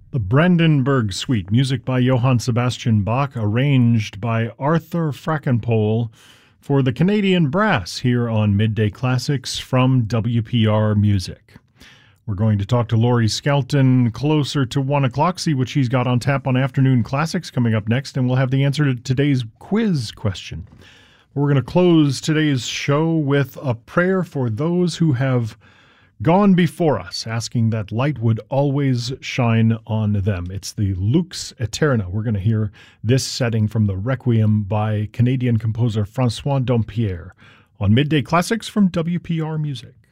The Brandenburg Suite, music by Johann Sebastian Bach, arranged by Arthur Frackenpole for the Canadian Brass here on Midday Classics from WPR Music. We're going to talk to Laurie Skelton closer to 1 o'clock, see what she's got on tap on Afternoon Classics coming up next, and we'll have the answer to today's quiz question. We're going to close today's show with a prayer for those who have gone before us, asking that light would always shine on them. It's the Lux Aeterna. We're going to hear this setting from the Requiem by Canadian composer François Dompierre on Midday Classics from WPR Music.